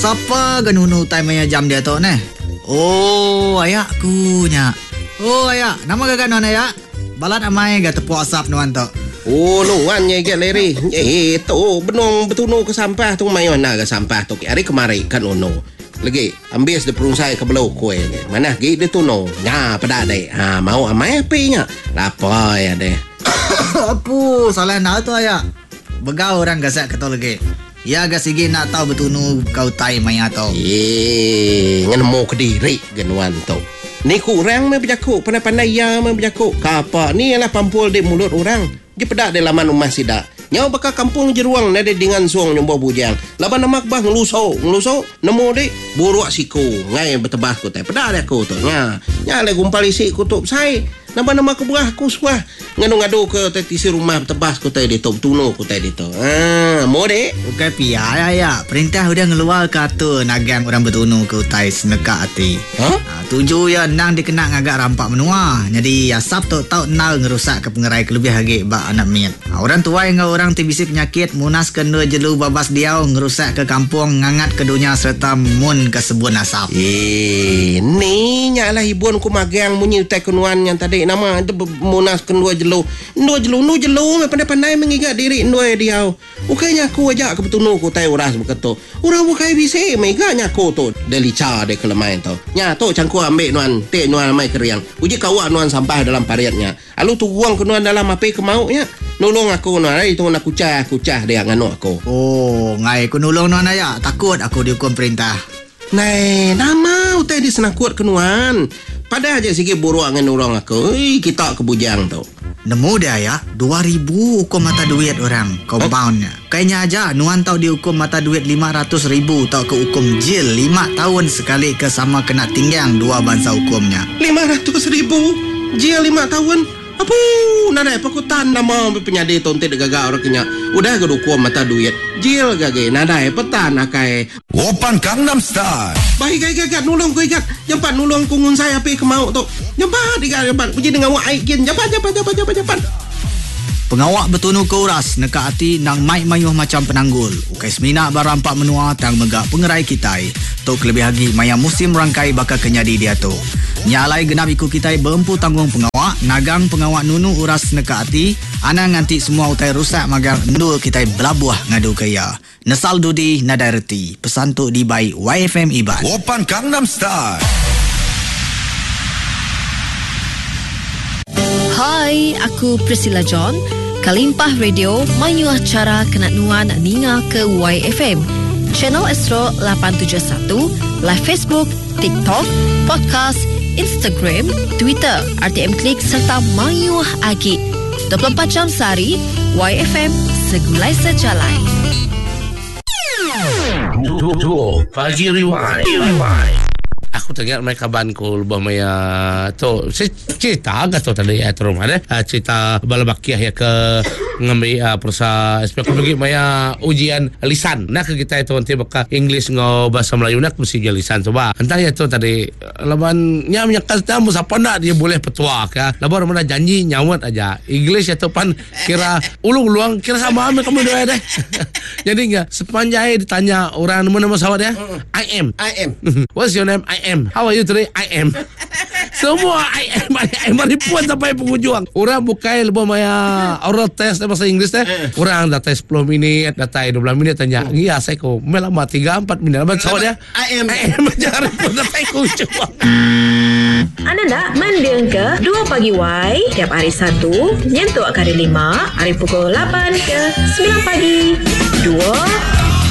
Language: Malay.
Siapa genunu time yang jam dia tu ni? Oh, ayakku nya. Oh, ayak. Nama gak non ayak? Balat amai gak tepuk asap nuan tu. Oh, nuan nya get leri. Tu benong betunu ke sampah tu mai mana ke sampah tu. Hari kemari kan ono. Lagi ambil de perungsai ke belau kue ni. Mana gi de tuno. Nya pada dek. Ha mau amai api nya. Lapa ya deh. Apa salah nak tu ayak? Begau orang gasak kata lagi. Ya gak sigi nak tahu betunu kau tai mai atau. Ngenemo ke diri genuan tu. Ni kurang me berjakuk pandai-pandai ya me berjakuk. Kapa ni ialah pampul di mulut orang. Dia pedak di laman rumah sidak. Nyau bakal kampung jeruang nade dengan suang nyombo bujang. Laban namak bah ngeluso nemu di buruk siku ngai betebah ku teh. Pedak dia ku tu. Nya le gumpal isi kutup sai. Nama-nama ke buah aku suah ngadu-ngadu ke tetisi rumah tebas ku tadi tu tuno ku tadi tu. Mau dek? Bukan pia ya. Perintah udah ngeluar kata nagang orang bertunu ke utai seneka hati. Tuju ya nang dikena ngagak rampak menua. Jadi asap tu tau nal ngerusak ke pengerai kelebih hagi bak anak miat. Orang tua yang orang tibisi penyakit munas kena jelu babas diau ngerusak ke kampung ngangat ke dunia serta mun ke sebun asap. Ni nyalah ibuan ku magang munyi utai kenuan yang tadi nama itu munas kedua jelu pandai-pandai mengigat diri dua diau. Ukainya aku ajak ke betunu ku tai uras beketu. Orang bukai bisi meganya aku tu delica de kelemain tu. Nya tu cangku ambil nuan te nuan mai keriang. Uji kau nuan sampah dalam pariatnya. Lalu tu buang ke nuan dalam api ke mauknya. Nolong aku nuan itu nak kucah dia nganu aku. Oh, ngai ku nolong nuan aya. Takut aku dihukum perintah. Nai, nama utai di senakut ke nuan. Pada aja sikit buruk dengan orang aku. Kita ke bujang tu. Nemu dia ya 2,000 hukum mata duit orang compoundnya. Kayaknya aja nuan tahu dihukum mata duit 500,000 tahu ke hukum jil 5 tahun sekali ke sama kena tinggang 2 bangsa hukumnya. 500,000 jil 5 tahun. Apa nadai pakutan nama penyadi tonte de gaga orang kenya. Udah ke hukum mata duit jil gage nadai petan akai. Open Gangnam Style. Baik gak nulung ku ikat. Jampat nulung kungun saya api ke mau tu. Jampat puji dengan wak aikin. Jampat. Pengawak betunu ke uras neka hati nang mai mayuh macam penanggul. Ukai semina barampak menua tang megak pengerai kitai. Tok lebih lagi maya musim rangkai bakal kenyadi dia tu. Nyalai genap ikut kitai berempu tanggung pengawak. Nagang pengawak nunu uras neka hati. Ana nganti semua utai rusak magar nul kitai belabuah ngadu kaya. Nesal dudi nadai reti. Pesan tu di baik YFM Iban. Open Gangnam Style. Hai, aku Priscilla John. Kalimpah Radio mayu acara kenat nuan ninga ke YFM. Channel Astro 871, live Facebook, TikTok, podcast, Instagram, Twitter, RTM Klik serta mayu agi. 24 jam sehari, YFM segulai sejalai. Pagi Rewind. Aku teringat mereka banku lubah maya tu cerita agak tu tadi tu rumah deh cerita balabakiah ya ke ngambil perusahaan SPK bagi maya ujian lisan nak kita itu nanti bakal English ngau bahasa Melayu nak mesti ujian lisan coba entah ya tu tadi laban nya menyakas tamu siapa nak dia boleh petua ya laban mana janji nyawat aja English itu pan kira ulung-ulung kira sama ame kamu doa deh jadi enggak sepanjang ditanya orang nama sawat ya I am what's your name I am. How are you today? I am. Semua I am ribuan sampai penghujung. Orang bukai lebih maya oral test bahasa Inggris teh. Orang dah test 10 minit, dah 12 minit tanya. Iya saya ko melama 3-4 minit. Apa soalnya? I am jangan ribut sampai penghujung. Anda nak mendengar ke 2 pagi Y tiap hari Sabtu, nyentuh kali 5, hari pukul 8 ke 9 pagi. 2